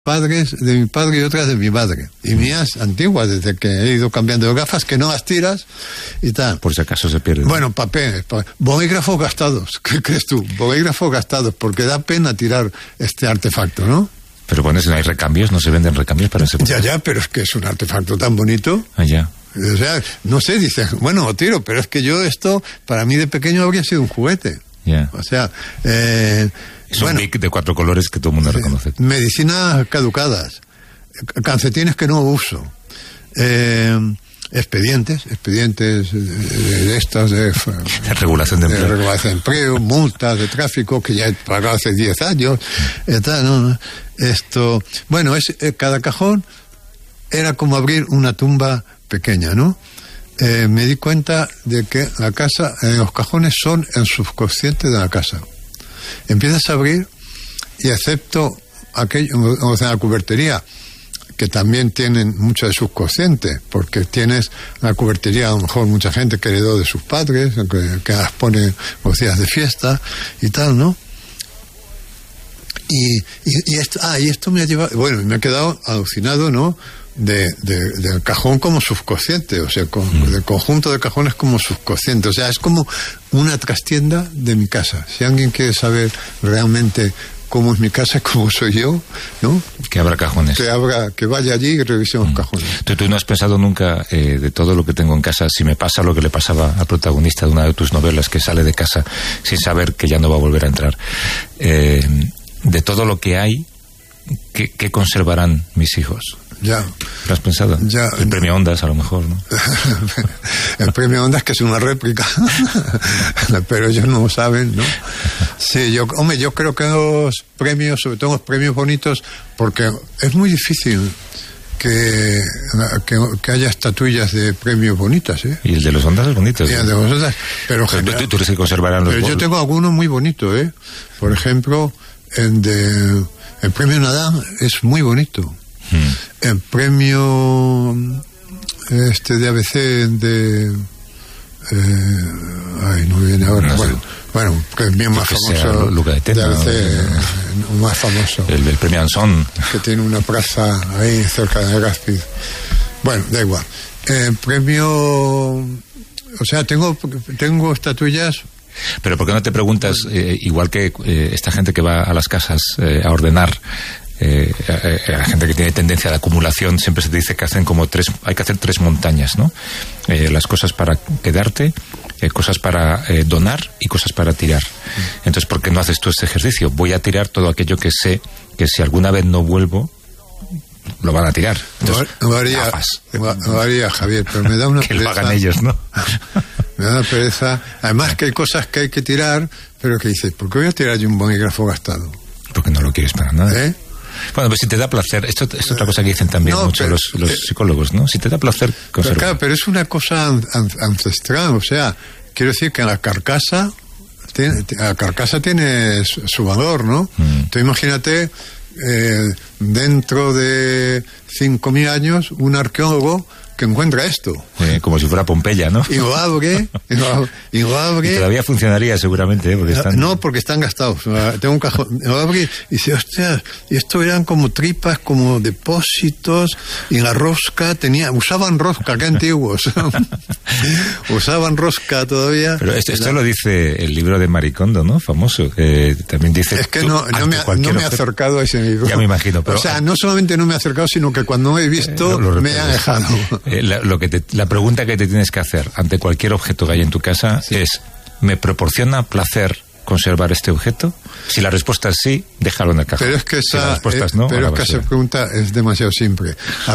padres de mi padre y otras de mi madre, y mías antiguas, desde que he ido cambiando de gafas, que no las tiras y tal. Por si acaso se pierde. Bueno, papeles, bolígrafos gastados. ¿Qué crees tú? Bolígrafos gastados, porque da pena tirar este artefacto, ¿no? Pero bueno, si no hay recambios, no se venden recambios para ese producto. Ya, pero es que es un artefacto tan bonito. Ah, ya. O sea, no sé, dices, bueno, lo tiro, pero es que yo esto, para mí de pequeño habría sido un juguete. Ya. O sea, es un Bic de 4 colores que todo el mundo reconoce. Medicinas caducadas, calcetines que no uso, expedientes de estas de regulación de empleo. Regulación de empleo, multas de tráfico que ya he pagado hace 10 años, no. Esto, bueno, cada cajón era como abrir una tumba pequeña, ¿no? Me di cuenta de que la casa, los cajones son el subconsciente de la casa. Empiezas a abrir y excepto aquello, o sea, la cubertería, que también tienen mucho de subconsciente, porque tienes la cubertería, a lo mejor mucha gente que heredó de sus padres, que las pone los días de fiesta y tal, ¿no? Y esto me ha llevado, bueno, me he quedado alucinado, ¿no? Del cajón como subconsciente, o sea, del conjunto de cajones como subconsciente, o sea, es como una trastienda de mi casa. Si alguien quiere saber realmente cómo es mi casa, cómo soy yo, ¿no? Que abra cajones. Que vaya allí y revise los cajones. ¿Tú no has pensado nunca de todo lo que tengo en casa, si me pasa lo que le pasaba al protagonista de una de tus novelas, que sale de casa sin saber que ya no va a volver a entrar? De todo lo que hay, ¿qué conservarán mis hijos? Ya. ¿Lo has pensado? Ya. El premio Ondas, a lo mejor, ¿no? El premio Ondas, que es una réplica. Pero ellos no lo saben, ¿no? Sí, yo creo que los premios, sobre todo los premios bonitos, porque es muy difícil que haya estatuillas de premios bonitas, ¿eh? Y el de los Ondas es bonito. Y el de los Ondas, pero tú eres que conservarán los... Pero yo tengo algunos muy bonitos, ¿eh? Por ejemplo, el premio Nadal es muy bonito. El premio de ABC no viene ahora, no, bueno, que es bien más famoso Luca de Tena, de ABC, más famoso, el premio Anson, que tiene una plaza ahí cerca de Gaspid. Bueno, da igual. El premio, o sea, tengo estatuillas. Pero ¿por qué no te preguntas, igual que esta gente que va a las casas a ordenar, la gente que tiene tendencia a la acumulación, siempre se te dice que hay que hacer 3 montañas, ¿no? Las cosas para quedarte, cosas para donar y cosas para tirar. Entonces, ¿por qué no haces tú este ejercicio? Voy a tirar todo aquello que sé que si alguna vez no vuelvo, lo van a tirar. Entonces, lo haría, Javier, pero me da una que pereza. Lo hagan ellos, ¿no? Me da una pereza. Además que hay cosas que hay que tirar, pero que dices, ¿por qué voy a tirar yo un bolígrafo gastado? Porque no lo quieres para nada. Bueno, pues si te da placer, esto es otra cosa que dicen también los psicólogos, ¿no? Si te da placer, conserva. Claro, pero es una cosa ancestral, o sea, quiero decir que la carcasa tiene su valor, ¿no? Tú imagínate, dentro de 5.000 años, un arqueólogo que encuentra esto. Como si fuera Pompeya, ¿no? Y lo abre. Y todavía funcionaría seguramente, porque están... No, porque están gastados. Tengo un cajón. Lo abre y dice, hostia, y esto eran como tripas, como depósitos, y la rosca usaban rosca, qué antiguos. Usaban rosca todavía. Pero esto lo dice el libro de Maricondo, ¿no? Famoso. También dice... Es que no me he acercado a ese libro. Ya me imagino. Pero, o sea, no solamente no me he acercado, sino que cuando he visto me he alejado. La pregunta que te tienes que hacer ante cualquier objeto que hay en tu casa es: ¿me proporciona placer conservar este objeto? Si la respuesta es sí, déjalo en el cajón. Pero es que si la respuesta es no, esa pregunta es demasiado simple.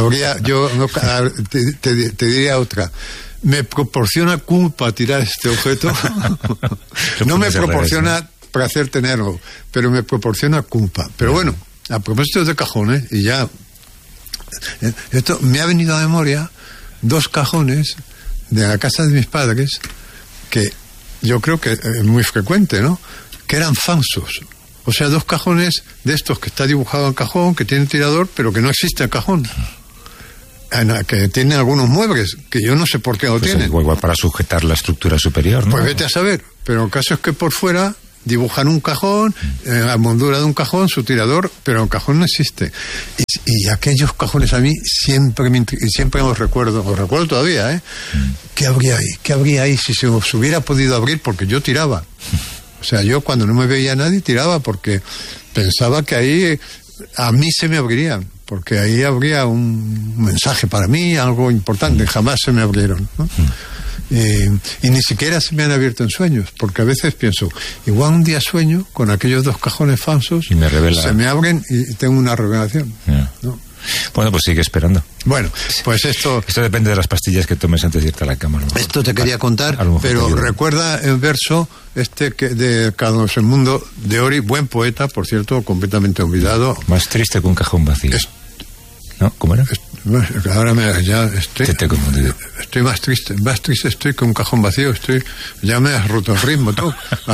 Te diría otra. ¿Me proporciona culpa tirar este objeto? No me proporciona placer tenerlo, pero me proporciona culpa. Pero bueno, a propósito de cajones, y ya esto me ha venido a memoria 2 cajones de la casa de mis padres, que yo creo que es muy frecuente, ¿no? Que eran falsos. O sea, 2 cajones de estos que está dibujado en cajón, que tiene tirador, pero que no existe el cajón. Que tiene algunos muebles, que yo no sé por qué lo tienen. Igual para sujetar la estructura superior, ¿no? Pues vete a saber. Pero el caso es que por fuera dibujan un cajón, la moldura de un cajón, su tirador, pero el cajón no existe. Y aquellos cajones a mí siempre los recuerdo todavía, ¿qué habría ahí si se os hubiera podido abrir? Porque yo tiraba. O sea, yo cuando no me veía nadie tiraba, porque pensaba que ahí a mí se me abrirían, porque ahí habría un mensaje para mí, algo importante. Jamás se me abrieron, ¿no? Y ni siquiera se me han abierto en sueños, porque a veces pienso, igual un día sueño con aquellos 2 cajones falsos, y me revela... se me abren y tengo una revelación, ¿no? Bueno, pues sigue esperando. Bueno, pues esto depende de las pastillas que tomes antes de irte a la cama. Esto te quería contar, pero recuerda el verso de Carlos Edmundo de Ori, buen poeta, por cierto, completamente olvidado. Más triste que un cajón vacío. ¿No? ¿Cómo era? Ahora estoy más triste estoy que un cajón vacío. Ya me has roto el ritmo tú.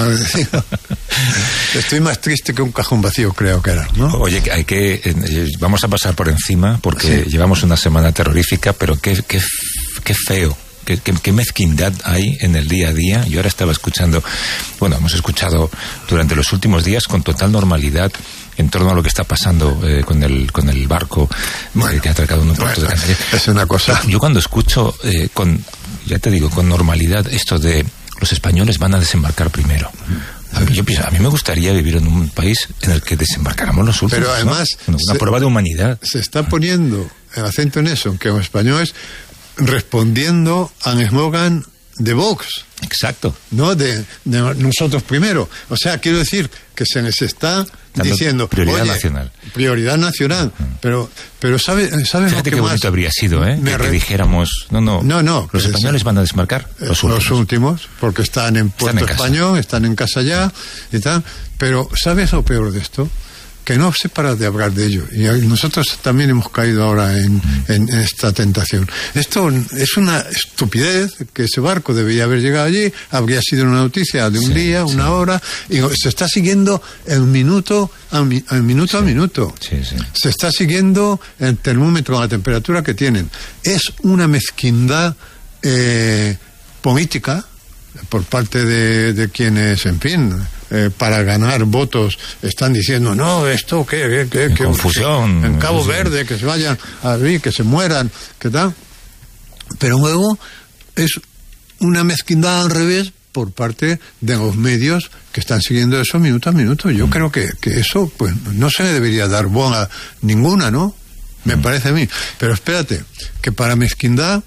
Estoy más triste que un cajón vacío, creo que era, ¿no? Oye, vamos a pasar por encima, porque llevamos una semana terrorífica, pero qué feo. ¿Qué mezquindad hay en el día a día? Yo ahora estaba escuchando, hemos escuchado durante los últimos días con total normalidad en torno a lo que está pasando con el barco que ha atracado en un puerto de Canarias. Es una cosa. Yo cuando escucho con normalidad esto de los españoles van a desembarcar primero. Yo pienso, a mí me gustaría vivir en un país en el que desembarcáramos los últimos. Pero además, ¿no? Una prueba de humanidad. Se está poniendo el acento en eso, que los españoles respondiendo al eslogan de Vox. Exacto. No de nosotros primero. O sea, quiero decir que se les está diciendo prioridad nacional. Prioridad nacional. Pero ¿sabes Fíjate lo que qué más bonito habría sido, que dijéramos, no, los españoles van a desembarcar los últimos, porque están en Puerto Español, están en casa ya y tal. Pero ¿sabes lo peor de esto? Que no se para de hablar de ello, y nosotros también hemos caído ahora en esta tentación. Esto es una estupidez, que ese barco debía haber llegado allí, habría sido una noticia de un día, una hora, y se está siguiendo el minuto a minuto. Se está siguiendo el termómetro, la temperatura que tienen. Es una mezquindad política por parte de quienes, en fin, para ganar votos están diciendo, no, esto qué confusión en Cabo Verde, que se vayan a vivir, que se mueran, ¿qué tal? Pero luego es una mezquindad al revés por parte de los medios que están siguiendo eso minuto a minuto. Yo creo que eso pues no se le debería dar bola ninguna, ¿no? Me parece a mí. Pero espérate, que para mezquindad,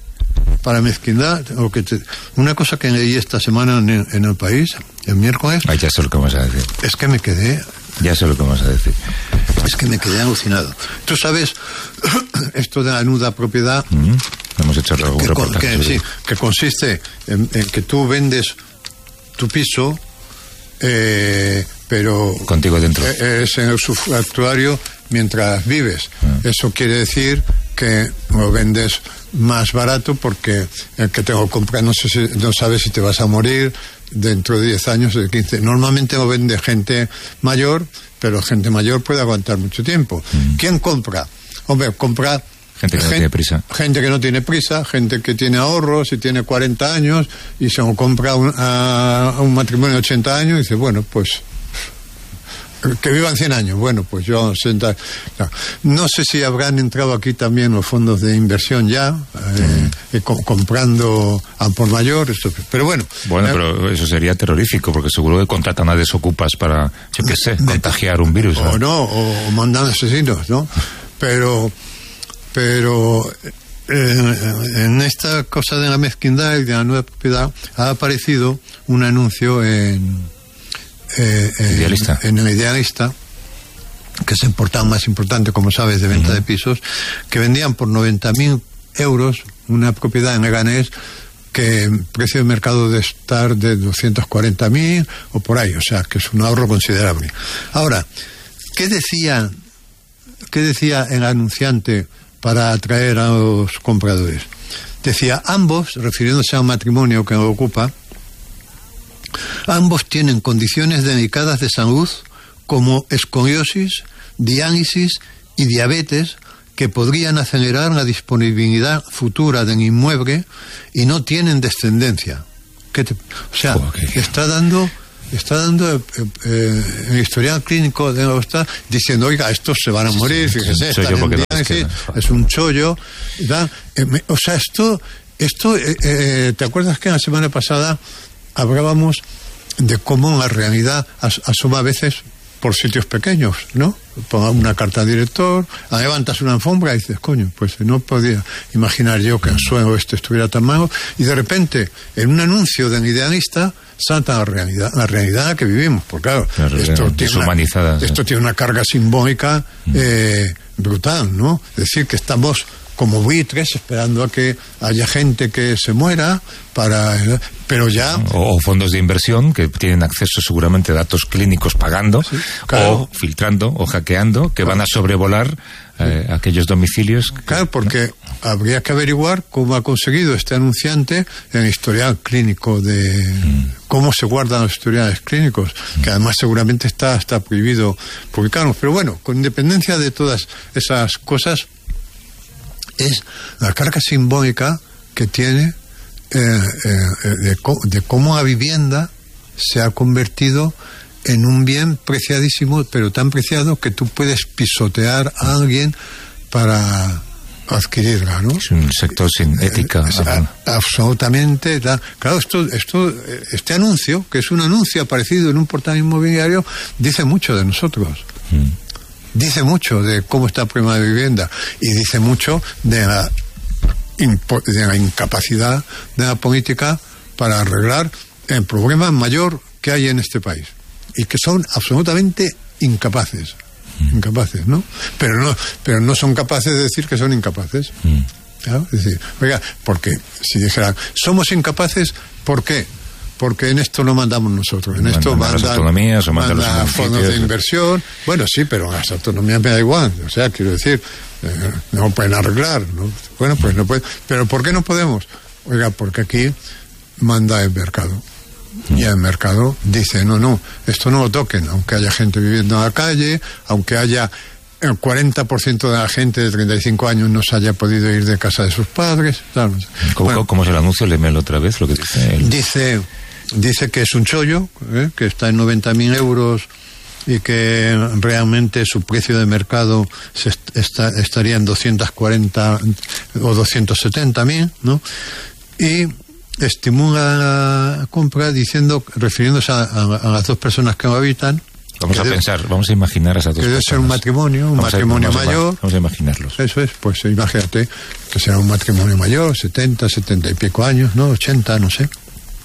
una cosa que leí esta semana en El País, el miércoles. Ya sé lo que vas a decir. Es que me quedé. Ya sé lo que vas a decir. Es que me quedé alucinado. Tú sabes, esto de la nuda propiedad. Hemos hecho un reportaje. Que consiste en que tú vendes tu piso, pero. Contigo dentro. Es en el usufructuario mientras vives. Eso quiere decir que lo vendes más barato, porque el que te lo compra no sabe si te vas a morir dentro de 10 años, de 15. Normalmente lo vende gente mayor, pero gente mayor puede aguantar mucho tiempo. ¿Quién compra? Hombre, compra gente que no tiene prisa. Gente que no tiene prisa, gente que tiene ahorros y tiene 40 años y se lo compra a un matrimonio de 80 años y dice, bueno, pues que vivan 100 años. Bueno, pues yo 60. No sé si habrán entrado aquí también los fondos de inversión ya, comprando al por mayor. Pero bueno. Bueno, pero eso sería terrorífico, porque seguro que contratan a desocupas para, yo qué sé, contagiar un virus. O mandan asesinos, ¿no? Pero en esta cosa de la mezquindad y de la nueva propiedad ha aparecido un anuncio en el Idealista, que es el portal más importante, como sabes, de venta de pisos, que vendían por 90.000 euros una propiedad en Leganés que el precio de mercado de estar de 240.000 o por ahí, o sea que es un ahorro considerable. Ahora, ¿qué decía el anunciante para atraer a los compradores? Decía, ambos, refiriéndose a un matrimonio que lo ocupa, ambos tienen condiciones delicadas de salud como escoliosis, diálisis y diabetes que podrían acelerar la disponibilidad futura del inmueble y no tienen descendencia. Está dando está dando el historial clínico de la está diciendo, oiga, estos se van a morir, fíjese, es un chollo, ¿verdad? O sea, esto ¿te acuerdas que la semana pasada hablábamos de cómo la realidad asoma a veces por sitios pequeños, ¿no? Ponga una carta al director, levantas una alfombra y dices, coño, pues no podía imaginar yo que el suelo estuviera tan malo, y de repente, en un anuncio del idealista, salta la realidad que vivimos, porque claro, esto tiene una carga simbólica brutal, ¿no? Es decir, que estamos como buitres esperando a que haya gente que se muera pero ya... O fondos de inversión que tienen acceso seguramente a datos clínicos pagando, sí, claro, o filtrando o hackeando, que van a sobrevolar aquellos domicilios. Claro, porque habría que averiguar cómo ha conseguido este anunciante el historial clínico cómo se guardan los historiales clínicos, que además seguramente está prohibido publicarlos. Pero bueno, con independencia de todas esas cosas, es la carga simbólica que tiene de cómo la vivienda se ha convertido en un bien preciadísimo, pero tan preciado que tú puedes pisotear a alguien para adquirirla, ¿no? Es un sector sin ética. Absolutamente. Claro, este anuncio, que es un anuncio aparecido en un portal inmobiliario, dice mucho de nosotros. Dice mucho de cómo está el problema de vivienda, y dice mucho de la incapacidad de la política para arreglar el problema mayor que hay en este país, y que son absolutamente incapaces, ¿no? Pero no son capaces de decir que son incapaces. ¿Claro? Es decir, oiga, porque si dijeran, somos incapaces, ¿por qué? Porque en esto no mandamos nosotros, en esto mandan las autonomías o mandan los fondos de inversión. Bueno, sí, pero las autonomías me da igual, o sea, quiero decir, no pueden arreglar, ¿no? Bueno, pues no pueden. Pero ¿por qué no podemos? Oiga, porque aquí manda el mercado. Y el mercado dice, no, esto no lo toquen, aunque haya gente viviendo en la calle, aunque haya el 40% de la gente de 35 años no se haya podido ir de casa de sus padres. ¿Cómo es el anuncio? Léemelo otra vez, lo que dice. Dice que es un chollo, que está en 90.000 euros y que realmente su precio de mercado estaría en 240 o 270.000, ¿no? Y estimula la compra refiriéndose a las dos personas que lo habitan. Vamos a imaginar a esas dos personas. Debe ser un matrimonio mayor. Vamos a imaginarlos. Eso es, pues imagínate que será un matrimonio mayor, 70 y pico años, ¿no? 80, no sé.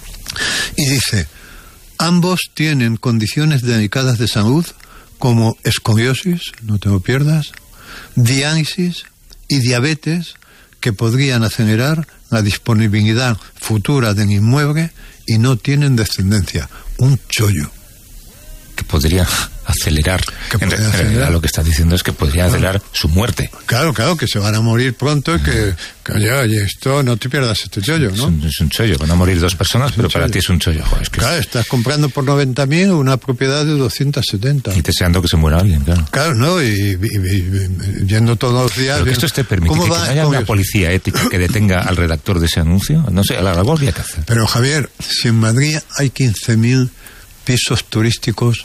Y dice, ambos tienen condiciones delicadas de salud como escoliosis, no te lo pierdas, diálisis y diabetes, que podrían acelerar la disponibilidad futura del inmueble, y no tienen descendencia. Un chollo. Que podría acelerar. Lo que está diciendo es que podría acelerar su muerte. Claro, que se van a morir pronto, y que oye, esto, no te pierdas este chollo, ¿no? Es un chollo, van a morir dos personas, pero para ti es un chollo. Joder, claro, estás comprando por 90.000 una propiedad de 270. Y deseando que se muera alguien, claro. Claro, ¿no? Y yendo todos los días. Pero que esto esté permitido, que no haya una policía ética que detenga al redactor de ese anuncio. No sé, algo habría que hacer. Pero Javier, si en Madrid hay 15.000 pisos turísticos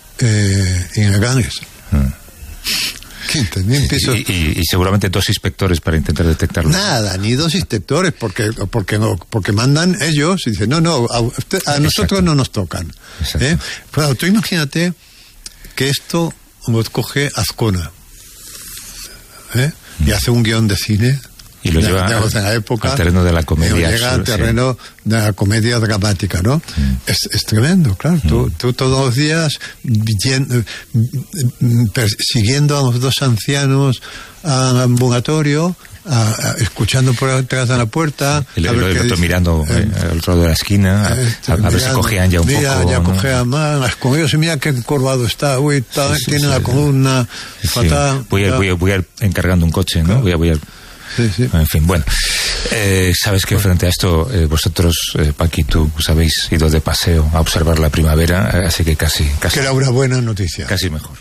ilegales. 15.000 pisos. Y seguramente 2 inspectores para intentar detectarlo. Nada, ni 2 inspectores, porque mandan ellos y dicen, no, a nosotros no nos tocan. Pero tú imagínate que esto lo coge Azcona, y hace un guión de cine. Y lo lleva en la época, al terreno de la comedia. Llega al terreno de la comedia dramática, ¿no? Es tremendo, claro. Tú todos los días persiguiendo a los dos ancianos al ambulatorio, escuchando por detrás de la puerta. El otro mirando al otro lado de la esquina, a ver si cojean ya un poco. Ya cojean más, las comidas, y mira qué encorvado está, tiene la columna fatal. Voy a ir encargando un coche, ¿no? Claro. Voy a En fin, bueno, sabes que frente a esto vosotros, Paqui, tú os habéis ido de paseo a observar la primavera, así que casi que era una buena noticia, casi mejor.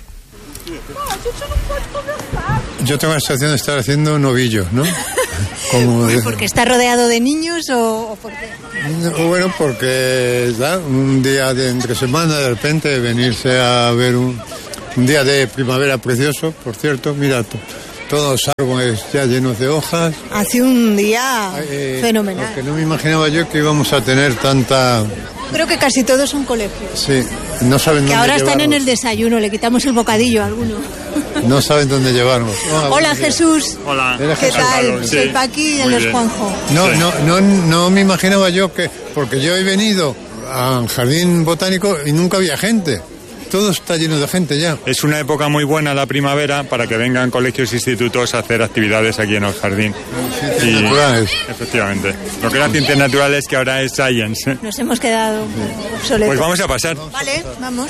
Yo tengo la sensación de estar haciendo novillos, ¿no? ¿Porque está rodeado de niños o por qué? Bueno, porque un día de entre semana, de repente, venirse a ver un día de primavera precioso, por cierto, mira, todos los árboles ya llenos de hojas. Hace un día fenomenal. Porque no me imaginaba yo que íbamos a tener tanta... Creo que casi todos son colegios. Sí, no saben dónde que ahora están llevarnos. en el desayuno, le quitamos el bocadillo a alguno. No saben dónde llevarnos. Hola, Jesús. Hola. ¿Qué tal? Sí. Soy Paqui y él es Juanjo. No me imaginaba yo que... Porque yo he venido al jardín botánico y nunca había gente. Todo está lleno de gente ya. Es una época muy buena la primavera para que vengan colegios e institutos a hacer actividades aquí en el jardín. Ciencias naturales. Efectivamente. Lo que era ciencias naturales que ahora es science. Nos hemos quedado obsoletos. Pues vamos a pasar. Vale, vamos.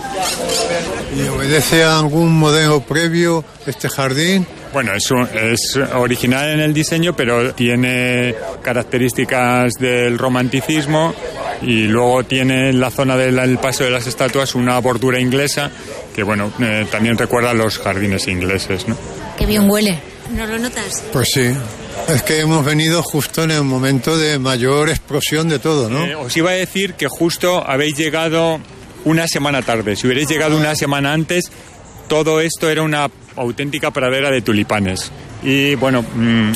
¿Y obedece a algún modelo previo este jardín? Bueno, es original en el diseño, pero tiene características del romanticismo y luego tiene en la zona del paso de las estatuas una bordura inglesa que, bueno, también recuerda a los jardines ingleses, ¿no? Qué bien huele. ¿No lo notas? Pues sí. Es que hemos venido justo en el momento de mayor explosión de todo, ¿no? Os iba a decir que justo habéis llegado una semana tarde. Si hubierais llegado una semana antes, todo esto era una auténtica pradera de tulipanes. Y bueno,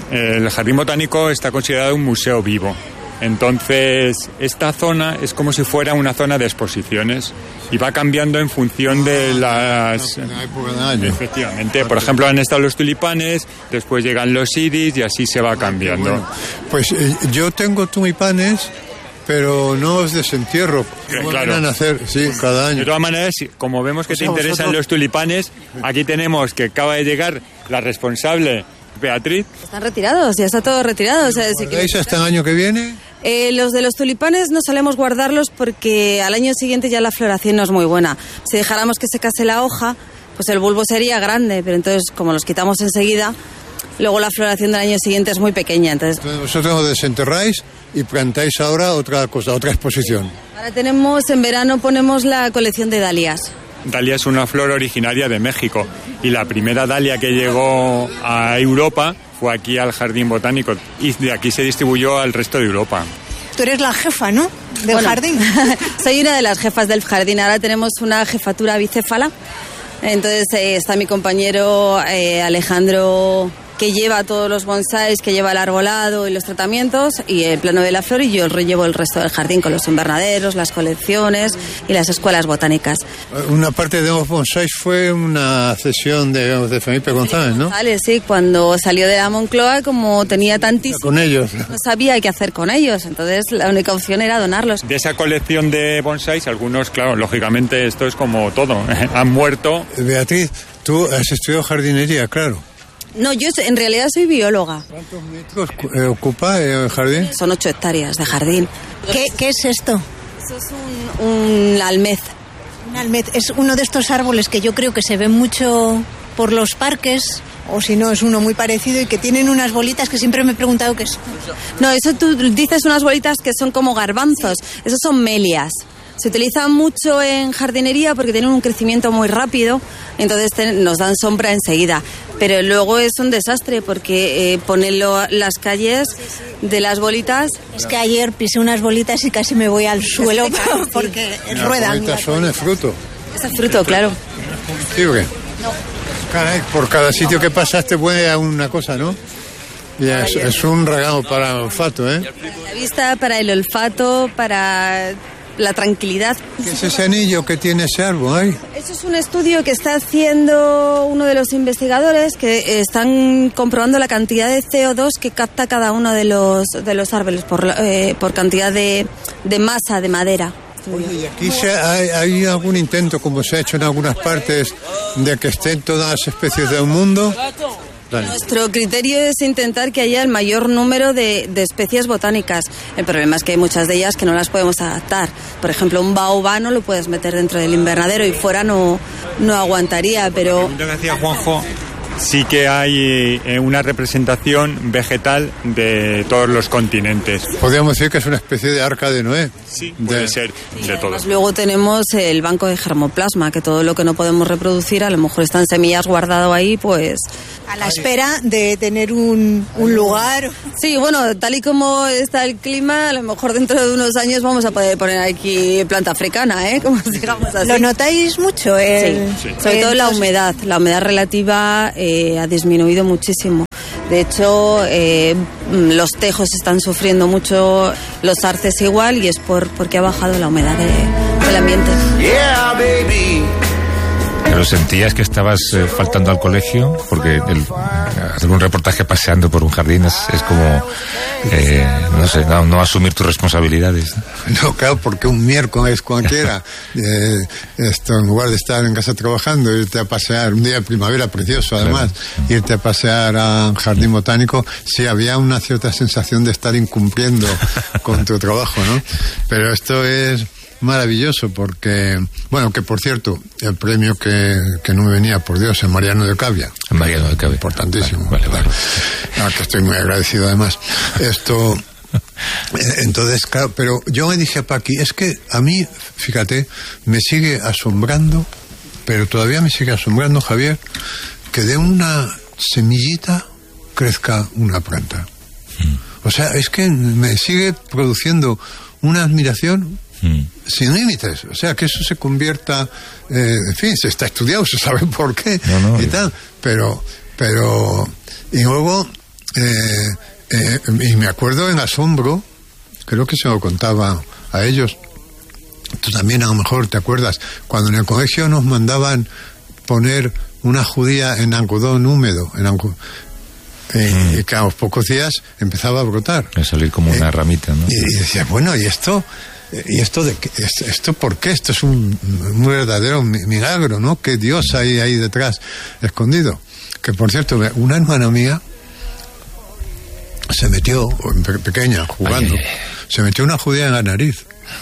el Jardín Botánico está considerado un museo vivo. Entonces, esta zona es como si fuera una zona de exposiciones y va cambiando en función de las... La época del año. Efectivamente. Por ejemplo, han estado los tulipanes, después llegan los iris y así se va cambiando. Bueno, pues yo tengo tulipanes, pero no os desentierro. Claro. Van a nacer, sí, cada año. De todas maneras, como vemos que te interesan vosotros... los tulipanes, aquí tenemos que acaba de llegar la responsable, Beatriz. Están retirados, ya está todo retirado. O sea, ¿Guardáis hasta el año que viene? Los de los tulipanes no solemos guardarlos porque al año siguiente ya la floración no es muy buena. Si dejáramos que secase la hoja, pues el bulbo sería grande, pero entonces como los quitamos enseguida, luego la floración del año siguiente es muy pequeña. Entonces Vosotros os desenterráis y plantáis ahora otra cosa, otra exposición. ahora tenemos, en verano ponemos la colección de dalias. Dalia es una flor originaria de México y la primera dalia que llegó a Europa fue aquí al Jardín Botánico y de aquí se distribuyó al resto de Europa. Tú eres la jefa, ¿no? Del jardín. Soy una de las jefas del jardín. Ahora tenemos una jefatura bicéfala. Entonces está mi compañero Alejandro, que lleva todos los bonsáis, que lleva el arbolado y los tratamientos y el plano de la flor, y yo llevo el resto del jardín con los invernaderos, las colecciones y las escuelas botánicas. Una parte de los bonsáis fue una cesión de Felipe González, ¿no? Vale, sí, cuando salió de la Moncloa, como tenía tantísimos, Con ellos. no sabía qué hacer con ellos, entonces la única opción era donarlos. De esa colección de bonsáis, algunos, claro, lógicamente esto es como todo, han muerto. Beatriz, tú has estudiado jardinería, claro. No, yo en realidad soy bióloga. ¿Cuántos metros ocupa el jardín? Son 8 hectáreas de jardín. ¿Qué es esto? Eso es un almez. Un almez. Es uno de estos árboles que yo creo que se ve mucho por los parques, o si no, es uno muy parecido y que tienen unas bolitas que siempre me he preguntado qué es. No, eso tú dices unas bolitas que son como garbanzos. Esos son melias. Se utilizan mucho en jardinería porque tienen un crecimiento muy rápido, entonces nos dan sombra enseguida. Pero luego es un desastre porque ponen las calles de las bolitas. Es que ayer pisé unas bolitas y casi me voy al suelo porque ruedan. Las bolitas son el fruto. Es el fruto, claro. Comestible. Caray, por cada sitio que pasaste huele a una cosa, ¿no? Y es un regalo para el olfato, ¿eh? La vista, para el olfato, para la tranquilidad. ¿Qué es ese anillo que tiene ese árbol ahí? Eso es un estudio que está haciendo uno de los investigadores que están comprobando la cantidad de CO2 que capta cada uno de los árboles por cantidad de masa de madera. Oye, ¿y aquí hay algún intento, como se ha hecho en algunas partes, de que estén todas las especies del mundo? Dale. Nuestro criterio es intentar que haya el mayor número de especies botánicas. El problema es que hay muchas de ellas que no las podemos adaptar. Por ejemplo, un baobá no lo puedes meter dentro del invernadero y fuera no aguantaría, pero... La pregunta que hacía Juanjo sí que hay una representación vegetal de todos los continentes. Podríamos decir que es una especie de arca de Noé. Sí, puede ser de todo. Luego tenemos el banco de germoplasma, que todo lo que no podemos reproducir, a lo mejor están semillas guardado ahí, pues... A la espera de tener un lugar. Sí, bueno, tal y como está el clima, a lo mejor dentro de unos años vamos a poder poner aquí planta africana, ¿eh? Como digamos así. ¿Lo notáis mucho? Sí. Sobre todo la humedad. La humedad relativa ha disminuido muchísimo. De hecho, los tejos están sufriendo mucho, los arces igual, y es porque ha bajado la humedad del ambiente. Yeah, baby. ¿Pero sentías que estabas faltando al colegio? Porque hacer un reportaje paseando por un jardín es como, no sé, no asumir tus responsabilidades. No, claro, porque un miércoles cualquiera, en lugar de estar en casa trabajando, irte a pasear, un día de primavera precioso además, claro, irte a pasear a un jardín botánico, sí había una cierta sensación de estar incumpliendo con tu trabajo, ¿no? Pero esto es maravilloso porque, bueno, que por cierto, el premio que no me venía, por Dios, es Mariano de Cavia. Mariano de Cavia. Importantísimo. Vale. Que estoy muy agradecido además. Entonces, claro, pero yo me dije a Paqui, es que a mí, fíjate, me sigue asombrando, pero todavía me sigue asombrando, Javier, que de una semillita crezca una planta. O sea, es que me sigue produciendo una admiración sin límites, o sea, que eso se convierta, en fin, se está estudiado, se sabe por qué y tal, pero y luego y me acuerdo en asombro, creo que se lo contaba a ellos, tú también a lo mejor te acuerdas, cuando en el colegio nos mandaban poner una judía en algodón húmedo, y que a los pocos días empezaba a brotar, a salir como una ramita, ¿no? Y decía, bueno, ¿y esto por qué? Esto es un verdadero milagro, ¿no? Que Dios hay ahí detrás escondido. Que por cierto, una hermana mía se metió, pequeña, jugando, se metió una judía en la nariz,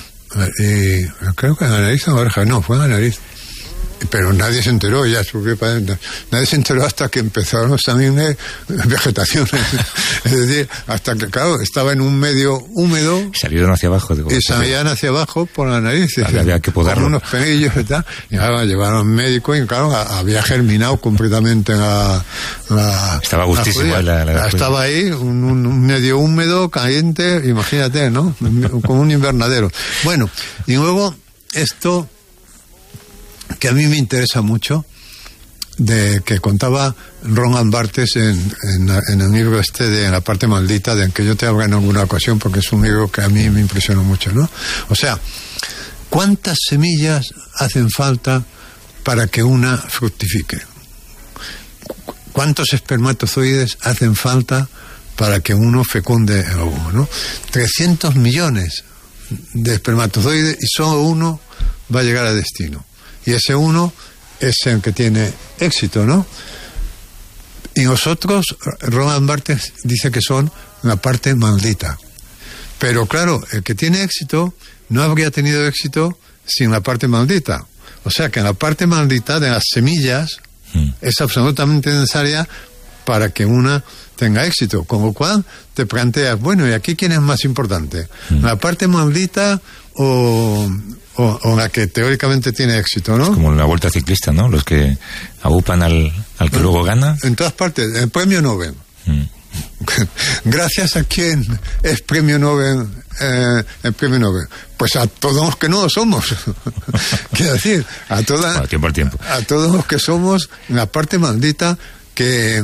y creo que en la nariz o en la oreja, no, fue en la nariz, pero nadie se enteró, ya subió para adentro. Nadie se enteró hasta que empezaron también vegetación. Es decir, hasta que, claro, estaba en un medio húmedo. Salieron hacia abajo. Y salían hacia abajo por la nariz. Había que podarlo. Con unos penillos y tal. Y ahora llevaron al médico y, claro, había germinado completamente estaba gustísima la estaba ahí, un medio húmedo, caliente, imagínate, ¿no? Como un invernadero. Bueno, y luego esto que a mí me interesa mucho, de que contaba Roland Barthes en el libro de La parte maldita, de que yo te hablo en alguna ocasión, porque es un libro que a mí me impresionó mucho, ¿no? O sea, ¿cuántas semillas hacen falta para que una fructifique? ¿Cuántos espermatozoides hacen falta para que uno fecunde el óvulo, ¿no? 300 millones de espermatozoides y solo uno va a llegar a destino. Y ese uno es el que tiene éxito, ¿no? Y nosotros, Roland Barthes dice que son la parte maldita. Pero claro, el que tiene éxito no habría tenido éxito sin la parte maldita. O sea que la parte maldita de las semillas es absolutamente necesaria para que una tenga éxito. Con lo cual te planteas, bueno, ¿y aquí quién es más importante? ¿La parte maldita o la que teóricamente tiene éxito, ¿no? Es como en la vuelta ciclista, ¿no? Los que agupan al que luego gana. En todas partes, el premio Nobel. ¿Gracias a quién es premio Nobel el premio Nobel? Pues a todos los que no lo somos. Quiero decir, a tiempo al tiempo. A todos los que somos la parte maldita que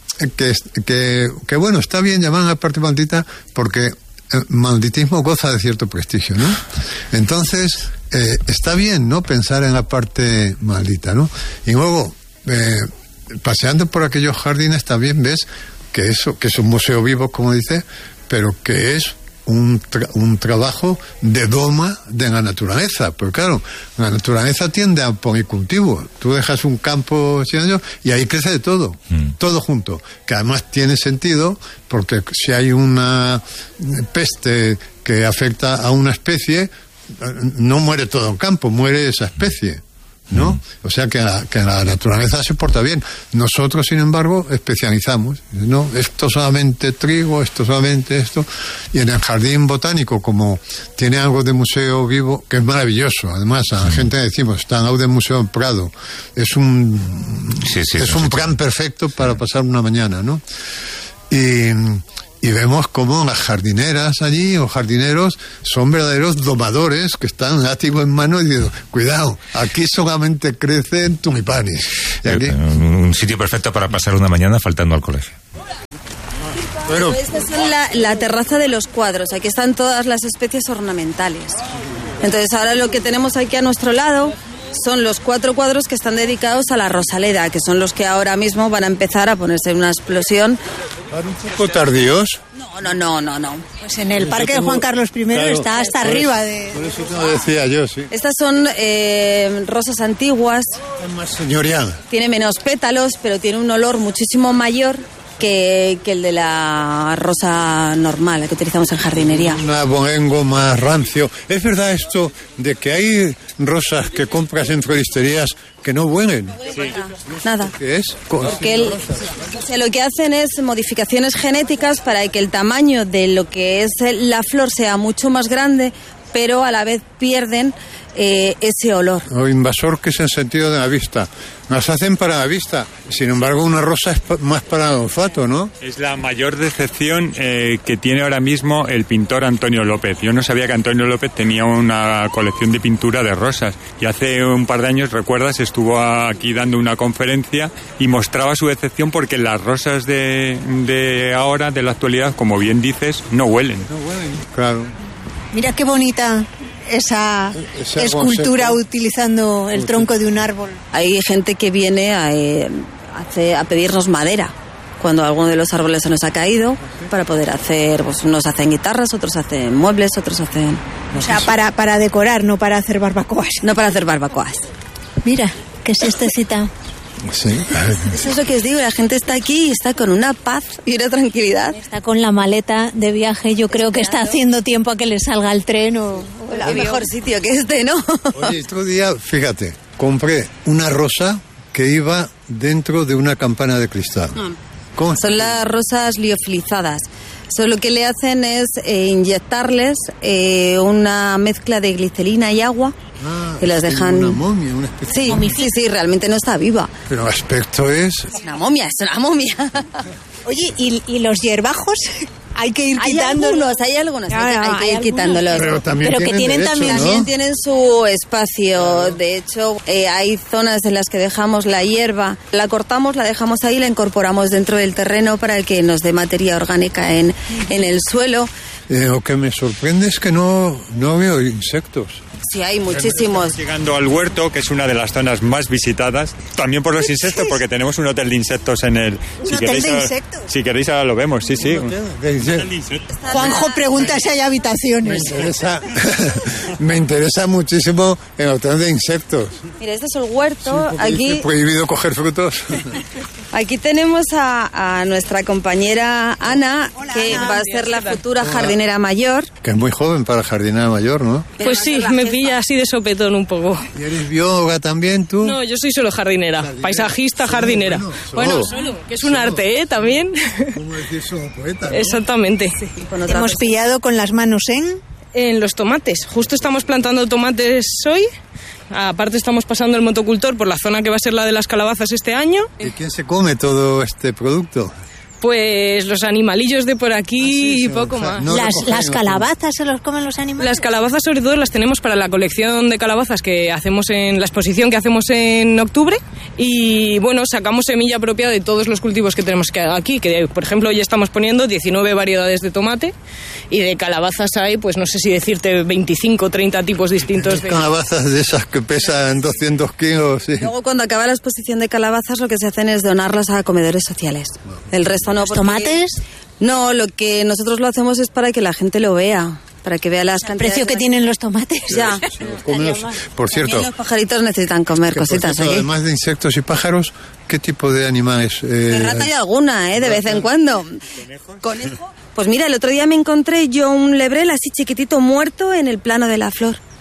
bueno, está bien llamar la parte maldita porque el malditismo goza de cierto prestigio, ¿no? Entonces, está bien, ¿no?, pensar en la parte maldita, ¿no? Y luego, paseando por aquellos jardines también ves que es un museo vivo, como dice, pero que es un trabajo de doma de la naturaleza. Pero claro, la naturaleza tiende a policultivo. Tú dejas un campo y ahí crece de todo, todo junto. Que además tiene sentido, porque si hay una peste que afecta a una especie, no muere todo el campo, muere esa especie. ¿no? O sea que la naturaleza se porta bien. Nosotros, sin embargo, especializamos, ¿no? Esto solamente trigo, esto solamente esto. Y en el jardín botánico, como tiene algo de museo vivo, que es maravilloso. Además, a la gente decimos, está en el Museo del Prado. Es un plan perfecto para pasar una mañana, ¿no? Y vemos cómo las jardineras allí, o jardineros, son verdaderos domadores que están látigo en mano y dicen, cuidado, aquí solamente crecen tulipanes. Un sitio perfecto para pasar una mañana faltando al colegio. Bueno, esta es la terraza de los cuadros. Aquí están todas las especies ornamentales. Entonces ahora lo que tenemos aquí a nuestro lado son los 4 cuadros que están dedicados a la rosaleda, que son los que ahora mismo van a empezar a ponerse en una explosión. ¿Van un poco tardíos? No. Pues en el Parque de Juan Carlos I está hasta arriba de... Por eso te lo decía yo, sí. Estas son rosas antiguas. Es más señorial. Tiene menos pétalos, pero tiene un olor muchísimo mayor que el de la rosa normal, la que utilizamos en jardinería. Un abolengo más rancio. ¿Es verdad esto de que hay rosas que compras en floristerías que no huelen? Sí. Nada. ¿Qué es? Porque lo que hacen es modificaciones genéticas para que el tamaño de lo que es la flor sea mucho más grande, pero a la vez pierden ese olor. O invasor, que es el sentido de la vista. Las hacen para la vista, sin embargo una rosa es más para el olfato, ¿no? Es la mayor decepción que tiene ahora mismo el pintor Antonio López. Yo no sabía que Antonio López tenía una colección de pintura de rosas, y hace un par de años, recuerdas, estuvo aquí dando una conferencia y mostraba su decepción porque las rosas de ahora, de la actualidad, como bien dices, no huelen. No huelen, claro. Mira qué bonita esa escultura utilizando el tronco de un árbol. Hay gente que viene a pedirnos madera cuando alguno de los árboles se nos ha caído, para poder hacer, pues unos hacen guitarras, otros hacen muebles, otros hacen... O sea, para decorar, no para hacer barbacoas. No para hacer barbacoas. Mira, qué siestecita. Sí. Eso es lo que os digo, la gente está aquí y está con una paz y una tranquilidad. Está con la maleta de viaje, yo creo que está haciendo tiempo a que le salga el tren o el avión. Mejor sitio que este, ¿no? Oye, otro día, fíjate, compré una rosa que iba dentro de una campana de cristal. ¿Cómo? Son las rosas liofilizadas. Eso lo que le hacen es inyectarles una mezcla de glicerina y agua. Y las dejan... Una momia, una especie de... Sí, realmente no está viva. Pero el aspecto es... Es una momia. Oye, ¿y los hierbajos? Hay que ir quitándolos. Hay algunos, hay que ir quitándolos. Pero también que tienen derecho, también, ¿no? También tienen su espacio. De hecho, hay zonas en las que dejamos la hierba, la cortamos, la dejamos ahí, la incorporamos dentro del terreno para que nos dé materia orgánica en el suelo. Lo que me sorprende es que no veo insectos. Sí, hay muchísimos. Estamos llegando al huerto, que es una de las zonas más visitadas, también por los insectos, porque tenemos un hotel de insectos en el... Si queréis ahora lo vemos, sí. Juanjo pregunta si hay habitaciones. Me interesa muchísimo el hotel de insectos. Mira, este es el huerto. Sí, aquí ¿es prohibido coger frutos? Aquí tenemos a nuestra compañera Ana. Hola, que Ana. va a ser la futura jardinera mayor. Que es muy joven para jardinera mayor, ¿no? Pues sí, me pilla así de sopetón un poco. ¿Y eres bióloga también, tú? No, yo soy solo jardinera, paisajista, jardinera. Bueno, solo, que es un arte, ¿eh? También. ¿Cómo decir solo poeta, ¿no? Exactamente. Sí, Hemos pillado con las manos en los tomates. Justo estamos plantando tomates hoy. Aparte estamos pasando el motocultor por la zona que va a ser la de las calabazas este año. ¿Y quién se come todo este producto? Pues los animalillos de por aquí y poco más. No las calabazas se los comen los animales. Las calabazas sobre todo las tenemos para la colección de calabazas que hacemos en la exposición que hacemos en octubre, y bueno, sacamos semilla propia de todos los cultivos que tenemos aquí, que por ejemplo hoy estamos poniendo 19 variedades de tomate, y de calabazas hay, pues no sé si decirte 25 o 30 tipos distintos de... Calabazas de esas que pesan 200 kilos, sí. Luego cuando acaba la exposición de calabazas lo que se hacen es donarlas a comedores sociales. El resto no. ¿Tomates? No, lo que nosotros lo hacemos es para que la gente lo vea, para que vea las cantidades. ¿El precio que tienen los tomates? Ya. Por cierto, los pajaritos necesitan comer cositas aquí. Además de insectos y pájaros, ¿qué tipo de animales? De rata hay alguna, de vez en cuando. ¿Conejo? Pues mira, el otro día me encontré yo un lebrel así chiquitito muerto en el plano de la flor.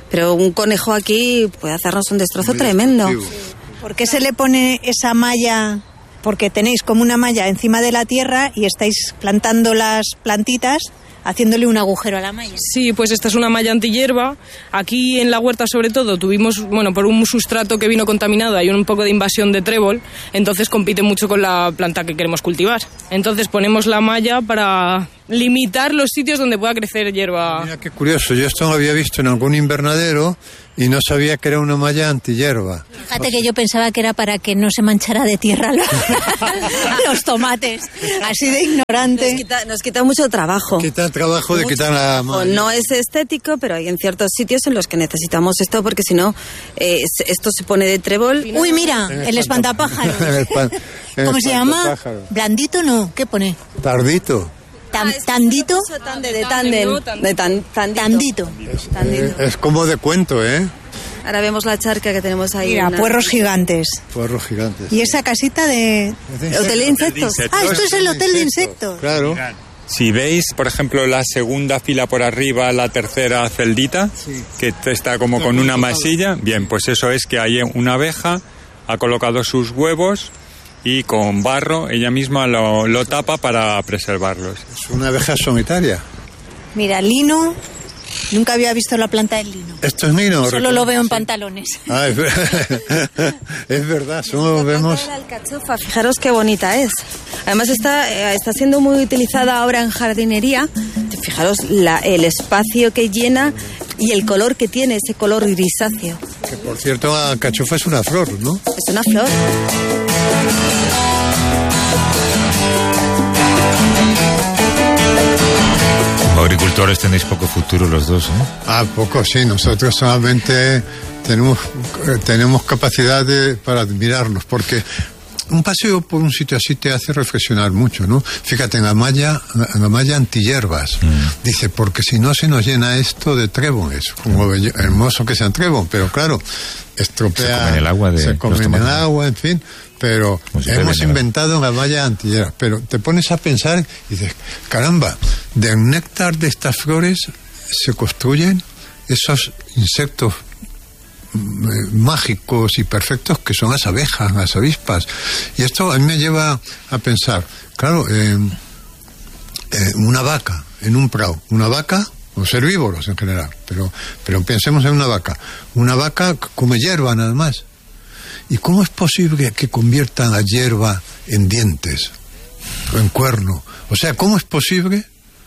Pero un conejo aquí puede hacernos un destrozo tremendo. ¿Por qué se le pone esa malla? Porque tenéis como una malla encima de la tierra y estáis plantando las plantitas, haciéndole un agujero a la malla. Sí, pues esta es una malla antihierba. Aquí en la huerta, sobre todo, tuvimos, por un sustrato que vino contaminado, hay un poco de invasión de trébol, entonces compite mucho con la planta que queremos cultivar. Entonces ponemos la malla para limitar los sitios donde pueda crecer hierba. Mira qué curioso, yo esto lo había visto en algún invernadero y no sabía que era una malla antihierba. Fíjate que yo pensaba que era para que no se manchara de tierra los tomates, así de ignorante. Nos quita mucho trabajo. Quita el trabajo de quitar la malla. No es estético, pero hay en ciertos sitios en los que necesitamos esto, porque si no, esto se pone de trébol. Uy, mira, el espantapájaros. ¿Cómo se llama? ¿Blandito no? ¿Qué pone? Tardito. ¿Tandito? Tandito. Es como de cuento, ¿eh? Ahora vemos la charca que tenemos ahí. Mira, puerros gigantes. Puerros gigantes. ¿Y esa casita de...? ¿Hotel de insectos? Ah, esto es el hotel de insectos. Claro. Si veis, por ejemplo, la segunda fila por arriba, la tercera celdita, que está como con una masilla, bien, pues eso es que hay una abeja, ha colocado sus huevos y con barro ella misma lo tapa para preservarlos. Es una abeja solitaria. Mira, lino. Nunca había visto la planta del lino. ¿Esto es lino? Solo lo veo en pantalones. Ah, es verdad, solo vemos... La alcachofa, fijaros qué bonita es. Además está siendo muy utilizada ahora en jardinería. Fijaros el espacio que llena y el color que tiene, ese color grisáceo. Que por cierto, la alcachofa es una flor, ¿no? Es una flor. Como agricultores tenéis poco futuro los dos, ¿eh? Poco, sí. Nosotros solamente tenemos capacidad para admirarnos, porque un paseo por un sitio así te hace reflexionar mucho, ¿no? Fíjate, en la malla antihierbas. Dice, porque si no se nos llena esto de trébones, como hermoso que sean trébol, pero claro, estropea... Se comen el agua se comen el agua, en fin... Pero hemos inventado una malla antihierba. Pero te pones a pensar y dices, caramba, del néctar de estas flores se construyen esos insectos mágicos y perfectos que son las abejas, las avispas. Y esto a mí me lleva a pensar, claro, una vaca en un prado, una vaca, los herbívoros en general, pero pensemos en una vaca. Una vaca come hierba nada más. ¿Y cómo es posible que conviertan la hierba en dientes o en cuerno? O sea, ¿cómo es posible?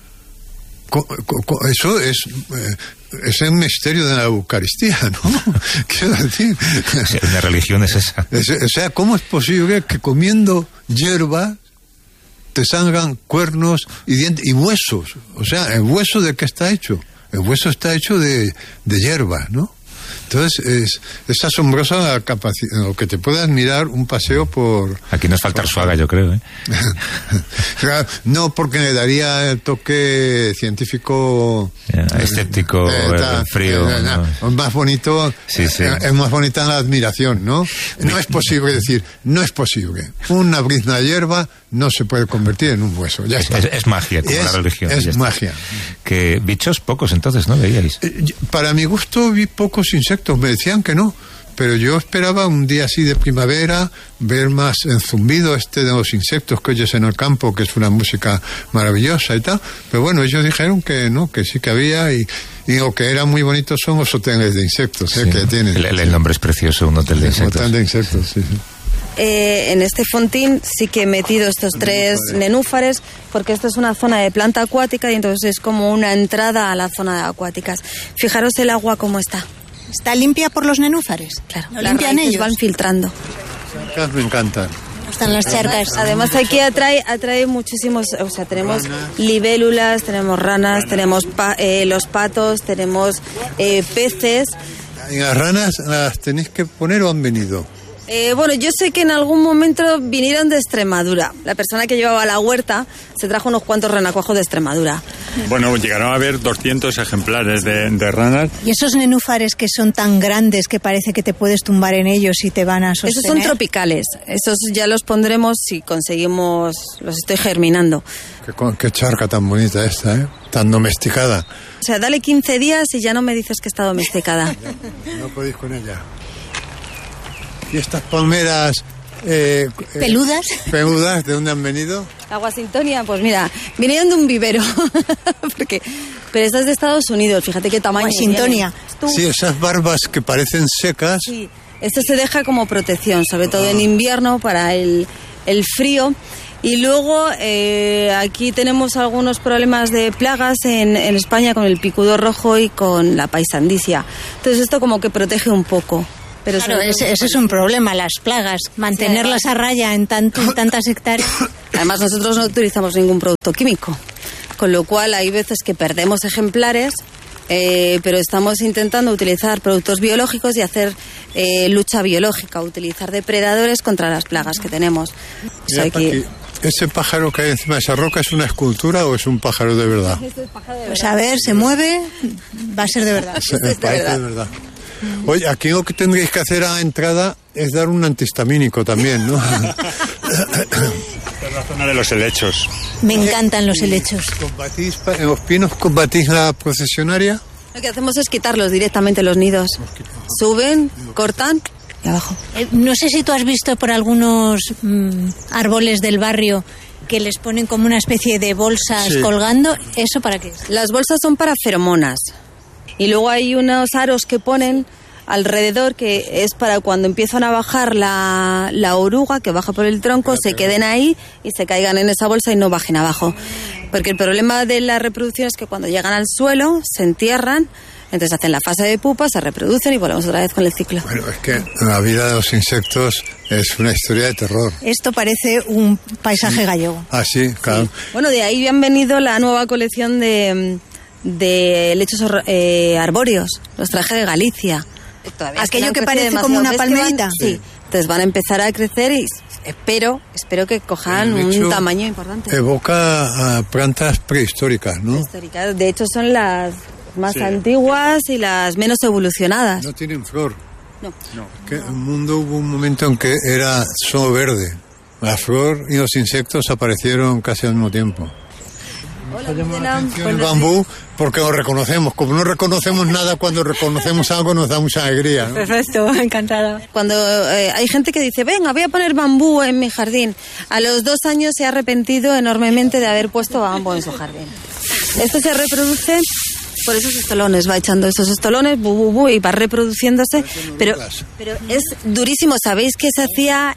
Eso es el misterio de la Eucaristía, ¿no? Quiero decir. La religión es esa. O sea, ¿cómo es posible que comiendo hierba te salgan cuernos y dientes y huesos? O sea, ¿el hueso de qué está hecho? El hueso está hecho de hierba, ¿no? Entonces, es asombrosa la capacidad, lo que te puede admirar un paseo por... Aquí nos falta Arzuaga, yo creo, ¿eh? No, porque le daría el toque científico... escéptico, frío. ¿no? Más bonito, sí. Es más bonita la admiración, ¿no? No es posible decir, no es posible. Una brizna de hierba no se puede convertir en un hueso, ya está. Es magia, como la religión. Es magia. Que bichos pocos entonces, ¿no? Veíais. Para mi gusto vi pocos insectos, me decían que no, pero yo esperaba un día así de primavera ver más el zumbido de los insectos que oyes en el campo, que es una música maravillosa y tal, pero bueno, ellos dijeron que no, que sí que había y lo que era muy bonito son los hoteles de insectos, sí. Que tienen. El nombre es precioso, un hotel de insectos. Un hotel de insectos, sí. En este fontín sí que he metido estos 3 nenúfares, porque esto es una zona de planta acuática y entonces es como una entrada a la zona de acuáticas. Fijaros el agua cómo está. ¿Está limpia por los nenúfares? Claro, ¿Lo limpian ellos? Van filtrando. Las me encantan. Están las charcas. Además aquí atrae muchísimos, o sea, tenemos libélulas, tenemos ranas, tenemos los patos, tenemos peces. ¿Y las ranas las tenéis que poner o han venido? Bueno, yo sé que en algún momento vinieron de Extremadura. La persona que llevaba la huerta se trajo unos cuantos renacuajos de Extremadura. Bueno, llegaron a haber 200 ejemplares de ranas. ¿Y esos nenúfares que son tan grandes que parece que te puedes tumbar en ellos y te van a sostener? Esos son tropicales. Esos ya los pondremos si conseguimos... Los estoy germinando. Qué charca tan bonita esta, ¿eh? Tan domesticada. O sea, dale 15 días y ya no me dices que está domesticada. No podéis con ella. ¿Y estas palmeras... ¿Peludas? ¿Peludas? ¿De dónde han venido? La Washingtonia, pues mira, vinieron de un vivero. Pero esta es de Estados Unidos, fíjate qué tamaño. Washingtonia. Sí, esas barbas que parecen secas. Sí, esto se deja como protección, sobre todo en invierno para el frío. Y luego aquí tenemos algunos problemas de plagas en España con el picudo rojo y con la paisandicia. Entonces esto como que protege un poco. Pero claro, ese es un problema, las plagas, mantenerlas a raya en tantas hectáreas. Además nosotros no utilizamos ningún producto químico, con lo cual hay veces que perdemos ejemplares, pero estamos intentando utilizar productos biológicos y hacer lucha biológica, utilizar depredadores contra las plagas que tenemos. Mira, Paqui, ¿ese pájaro que hay encima de esa roca es una escultura o es un pájaro de verdad? Pues a ver, se mueve, va a ser de verdad. Parece de verdad. Oye, aquí lo que tendréis que hacer a la entrada es dar un antihistamínico también, ¿no? Es la zona de los helechos. Me encantan los helechos. ¿En los pinos combatís la procesionaria? Lo que hacemos es quitarlos directamente los nidos. Suben, cortan y abajo. No sé si tú has visto por algunos árboles del barrio que les ponen como una especie de bolsas colgando. ¿Eso para qué es? Las bolsas son para feromonas. Y luego hay unos aros que ponen alrededor que es para cuando empiezan a bajar la oruga que baja por el tronco, se queden ahí y se caigan en esa bolsa y no bajen abajo. Porque el problema de la reproducción es que cuando llegan al suelo se entierran, entonces hacen la fase de pupa, se reproducen y volvemos otra vez con el ciclo. Bueno, es que la vida de los insectos es una historia de terror. Esto parece un paisaje gallego. Ah, sí, claro. Sí. Bueno, de ahí han venido la nueva colección de helechos arbóreos, los traje de Galicia. Aquello que parece como una palmerita. Sí, entonces van a empezar a crecer y espero que cojan un tamaño importante. Evoca a plantas prehistóricas, ¿no? Prehistóricas, de hecho son las más antiguas y las menos evolucionadas. No tienen flor. No. Que el mundo hubo un momento en que era solo verde. La flor y los insectos aparecieron casi al mismo tiempo. Hola, el bambú, porque lo reconocemos. Como no reconocemos nada, cuando reconocemos algo nos da mucha alegría, ¿no? Perfecto, encantada. Cuando hay gente que dice, venga, voy a poner bambú en mi jardín, a los 2 años se ha arrepentido enormemente de haber puesto bambú en su jardín. Esto se reproduce por esos estolones, va echando esos estolones, y va reproduciéndose, pero es durísimo. ¿Sabéis qué se hacía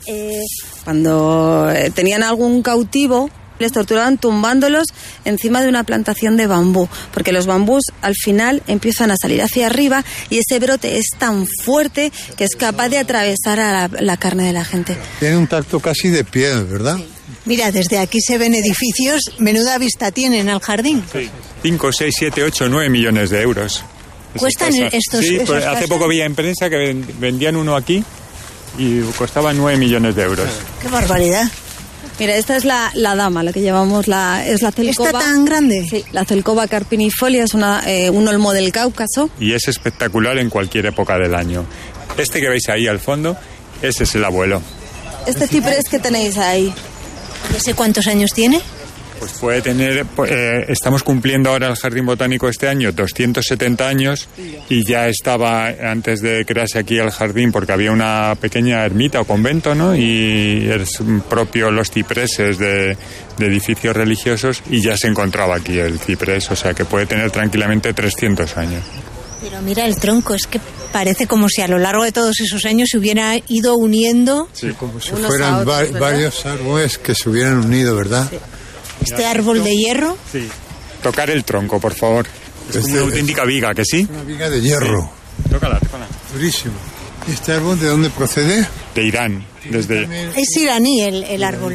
cuando tenían algún cautivo? Les torturaban tumbándolos encima de una plantación de bambú, porque los bambús al final empiezan a salir hacia arriba y ese brote es tan fuerte que es capaz de atravesar a la carne de la gente. Tiene un tacto casi de piel, ¿verdad? Sí. Mira, desde aquí se ven edificios, menuda vista tienen al jardín. Sí. 5, 6, 7, 8, 9 millones de euros. ¿Cuestan estos? Sí, pues hace poco vi en prensa que vendían uno aquí y costaba 9 millones de euros. ¡Qué barbaridad! Mira, esta es la dama, la que llevamos, es la celcoba. ¿Está tan grande? Sí, la celcoba carpinifolia es un olmo del Cáucaso. Y es espectacular en cualquier época del año. Este que veis ahí al fondo, ese es el abuelo. Este ciprés que tenéis ahí. ¿No sé cuántos años tiene? Pues puede tener, estamos cumpliendo ahora el Jardín Botánico este año 270 años y ya estaba antes de crearse aquí el jardín porque había una pequeña ermita o convento, ¿no? Y es propio los cipreses de edificios religiosos y ya se encontraba aquí el ciprés, o sea que puede tener tranquilamente 300 años. Pero mira el tronco, es que parece como si a lo largo de todos esos años se hubiera ido uniendo. Sí, como si fueran varios árboles que se hubieran unido, ¿verdad? Sí. ¿Este árbol de hierro? Sí. Tocar el tronco, por favor. Es como una auténtica viga, ¿que sí? Una viga de hierro. Sí. Tócala. Durísimo. ¿Y este árbol de dónde procede? De Irán. Es iraní el árbol.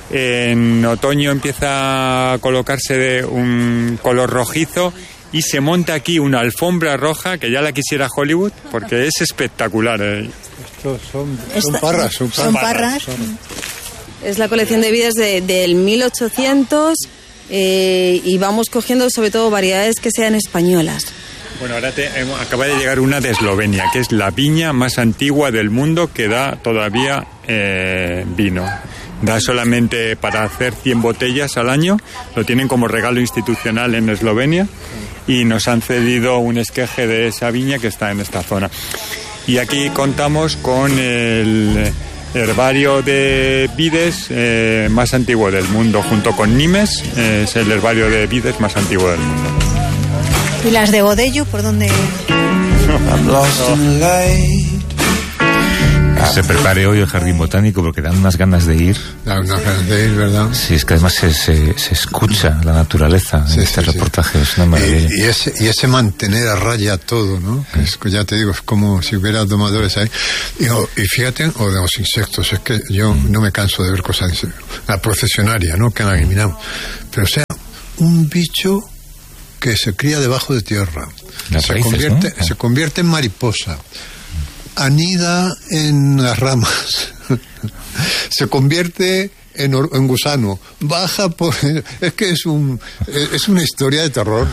En otoño empieza a colocarse de un color rojizo y se monta aquí una alfombra roja que ya la quisiera Hollywood porque es espectacular. Estos son parras. Son parras. Es la colección de vides del 1800 y vamos cogiendo sobre todo variedades que sean españolas. Bueno, ahora acaba de llegar una de Eslovenia, que es la viña más antigua del mundo que da todavía vino. Da solamente para hacer 100 botellas al año, lo tienen como regalo institucional en Eslovenia y nos han cedido un esqueje de esa viña que está en esta zona. Y aquí contamos con el herbario de vides más antiguo del mundo, junto con Nimes, es el herbario de vides más antiguo del mundo. ¿Y las de Godello por dónde? Se prepare hoy el jardín botánico porque dan unas ganas de ir. Dan unas ganas de ir, ¿verdad? Sí, es que además se escucha la naturaleza en este reportaje, es una maravilla. Y ese mantener a raya todo, ¿no? Es, ya te digo, es como si hubiera domadores ahí. Y fíjate, o de los insectos, es que yo no me canso de ver cosas de la procesionaria, ¿no? Que han eliminado. Pero o sea, un bicho que se cría debajo de tierra, se convierte en mariposa, anida en las ramas, se convierte en gusano, baja por... Es que es una historia de terror.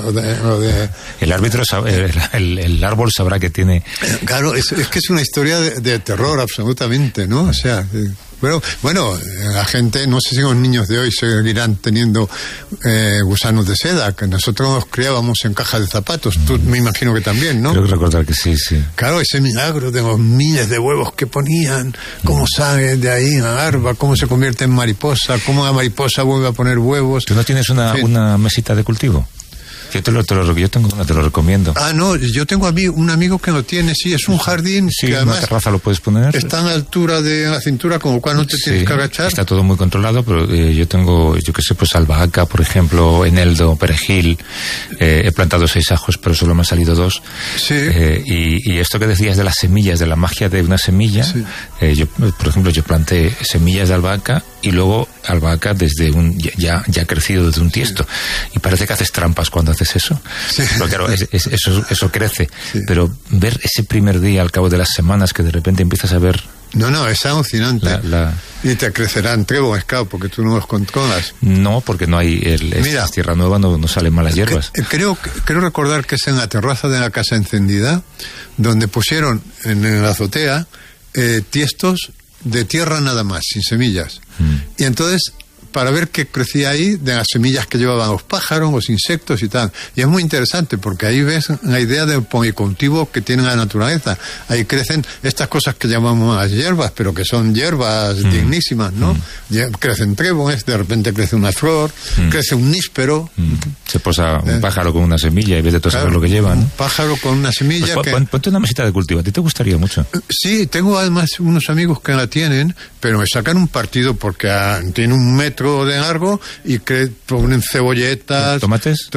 El árbitro el árbol sabrá que tiene... Claro, es que es una historia de terror absolutamente, ¿no? O sea... Bueno, la gente, no sé si los niños de hoy seguirán teniendo gusanos de seda, que nosotros nos criábamos en cajas de zapatos. Tú me imagino que también, ¿no? Creo que recordar que sí. Claro, ese milagro de los miles de huevos que ponían, cómo sale de ahí a la larva, cómo se convierte en mariposa, cómo la mariposa vuelve a poner huevos. ¿Tú no tienes una mesita de cultivo? Yo tengo una, te lo recomiendo. Ah, no, yo tengo un amigo que lo tiene, sí, es un jardín. Sí, que además una terraza lo puedes poner. Está a la altura de la cintura, con lo cual no te tienes que agachar. Está todo muy controlado, pero yo tengo, pues albahaca, por ejemplo, eneldo, perejil, he plantado 6 ajos, pero solo me han salido 2. Sí. Y esto que decías de las semillas, de la magia de una semilla, sí. Por ejemplo, yo planté semillas de albahaca y luego albahaca desde ya crecido desde un tiesto. Sí. Y parece que haces trampas cuando haces eso. Sí. Pero claro, eso crece. Sí. Pero ver ese primer día al cabo de las semanas que de repente empiezas a ver... No, es alucinante. Y te crecerán trébol, porque tú no los controlas. No, porque no hay... Mira, tierra nueva, no salen malas hierbas. Creo recordar que es en la terraza de la casa encendida, donde pusieron en la azotea tiestos de tierra nada más, sin semillas. Y entonces, para ver qué crecía ahí, de las semillas que llevaban los pájaros, los insectos y tal. Y es muy interesante, porque ahí ves la idea del policultivo que tiene la naturaleza. Ahí crecen estas cosas que llamamos las hierbas, pero que son hierbas dignísimas, ¿no? Crecen tréboles, de repente crece una flor, crece un níspero. Se posa un pájaro con una semilla y ves de todo saber lo que lleva, ¿no? Un pájaro con una semilla. Pues ponte una mesita de cultivo, ¿a ti te gustaría mucho? Sí, tengo además unos amigos que la tienen, pero me sacan un partido porque tiene 1 metro de largo y ponen cebolletas, tomates,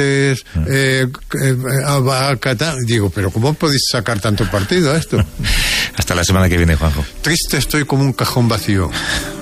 albahaca, tal. Digo, pero ¿cómo podéis sacar tanto partido a esto? Hasta la semana que viene, Juanjo. Triste estoy como un cajón vacío.